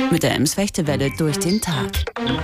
Mit der Ems-Fechte-Welle durch den Tag.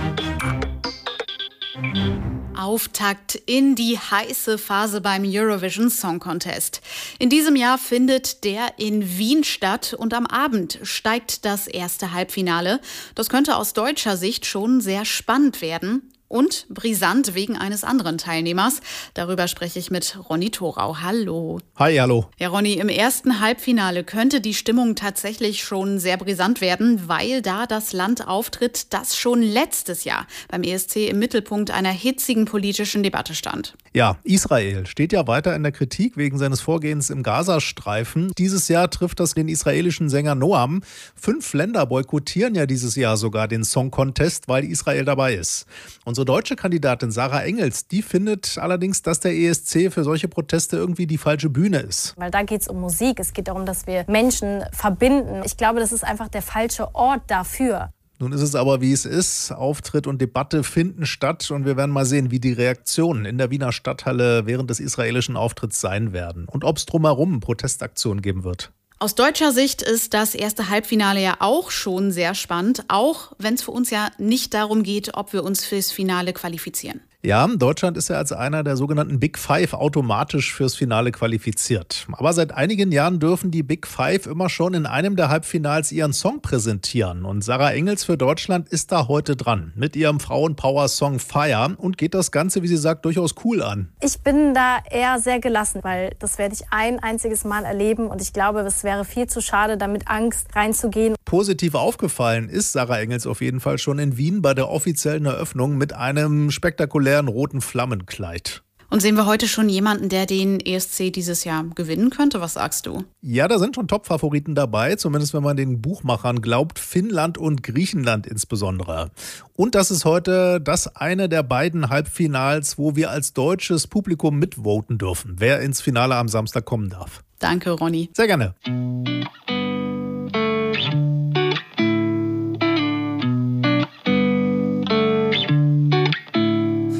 Auftakt in die heiße Phase beim Eurovision Song Contest. In diesem Jahr findet der in Wien statt und am Abend steigt das erste Halbfinale. Das könnte aus deutscher Sicht schon sehr spannend werden. Und brisant wegen eines anderen Teilnehmers. Darüber spreche ich mit Ronny Thorau. Hallo. Hi, hallo. Ja, Ronny, im ersten Halbfinale könnte die Stimmung tatsächlich schon sehr brisant werden, weil da das Land auftritt, das schon letztes Jahr beim ESC im Mittelpunkt einer hitzigen politischen Debatte stand. Ja, Israel steht ja weiter in der Kritik wegen seines Vorgehens im Gazastreifen. Dieses Jahr trifft das den israelischen Sänger Noam. 5 Länder boykottieren ja dieses Jahr sogar den Song Contest, weil Israel dabei ist. Unsere deutsche Kandidatin Sarah Engels, die findet allerdings, dass der ESC für solche Proteste irgendwie die falsche Bühne ist. Weil da geht es um Musik, es geht darum, dass wir Menschen verbinden. Ich glaube, das ist einfach der falsche Ort dafür. Nun ist es aber, wie es ist. Auftritt und Debatte finden statt und wir werden mal sehen, wie die Reaktionen in der Wiener Stadthalle während des israelischen Auftritts sein werden und ob es drumherum Protestaktionen geben wird. Aus deutscher Sicht ist das erste Halbfinale ja auch schon sehr spannend, auch wenn es für uns ja nicht darum geht, ob wir uns fürs Finale qualifizieren. Ja, Deutschland ist ja als einer der sogenannten Big Five automatisch fürs Finale qualifiziert. Aber seit einigen Jahren dürfen die Big Five immer schon in einem der Halbfinals ihren Song präsentieren. Und Sarah Engels für Deutschland ist da heute dran mit ihrem Frauenpower-Song Fire und geht das Ganze, wie sie sagt, durchaus cool an. Ich bin da eher sehr gelassen, weil das werde ich ein einziges Mal erleben und ich glaube, es wäre viel zu schade, da mit Angst reinzugehen. Positiv aufgefallen ist Sarah Engels auf jeden Fall schon in Wien bei der offiziellen Eröffnung mit einem spektakulären roten Flammenkleid. Und sehen wir heute schon jemanden, der den ESC dieses Jahr gewinnen könnte? Was sagst du? Ja, da sind schon Top-Favoriten dabei, zumindest wenn man den Buchmachern glaubt, Finnland und Griechenland insbesondere. Und das ist heute das eine der beiden Halbfinals, wo wir als deutsches Publikum mitvoten dürfen, wer ins Finale am Samstag kommen darf. Danke, Ronny. Sehr gerne.